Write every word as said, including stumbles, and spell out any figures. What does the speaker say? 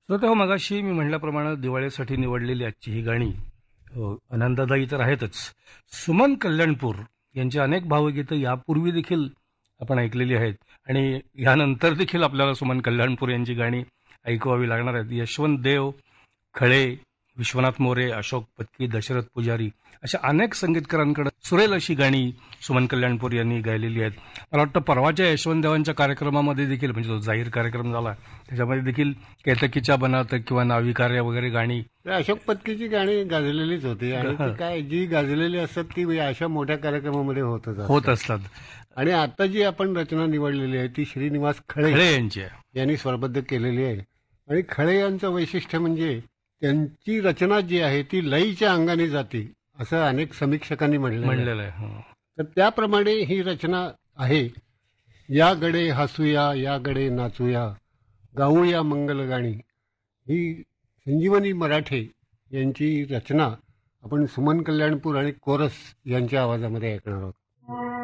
श्रोते हो, मगाशी मी म्हटल्याप्रमाणे दिवाळीसाठी निवडलेली आजची ही गाणी अ, आनंददायी तर आहेतच. सुमन कल्याणपूर यांची अनेक भावगीतं यापूर्वी देखील आपण ऐकलेली आहेत आणि यानंतर देखील आपल्याला सुमन कल्याणपूर यांची गाणी ऐकवावी लागणार आहेत. यशवंत देव, खळे, विश्वनाथ मोरे, अशोक पत्की, दशरथ पुजारी अशा अनेक संगीतकारांकडे सुरेल अशी गाणी सुमन कल्याणपूर यांनी गायलेली आहेत. मला वाटतं परवाच्या यशवंत देवांच्या कार्यक्रमामध्ये देखील, म्हणजे जो जाहीर कार्यक्रम झाला त्याच्यामध्ये देखील केतकीच्या बनात किंवा नाविकार्य वगैरे गाणी तर अशोक पत्कीची गाणी गाजलेलीच होती आणि ती काय जी गाजलेली असतात ती अशा मोठ्या कार्यक्रमामध्ये होतच असतात. होत असतात. आणि आता जी आपण रचना निवडलेली आहे ती श्रीनिवास खळे खळे यांची आहे. यांनी स्वरबद्ध केलेली आहे. आणि खळे यांचं वैशिष्ट्य म्हणजे त्यांची रचना जी आहे ती लयीच्या अंगाने जाते असं अनेक समीक्षकांनी म्हटलं म्हणलेलं आहे. हं. तर त्याप्रमाणे ही रचना आहे. या गडे हसूया, या गडे नाचूया, गाऊया मंगल गाणी, ही संजीवनी मराठे यांची रचना आपण सुमन कल्याणपूर आणि कोरस यांच्या आवाजामध्ये ऐकणार आहोत.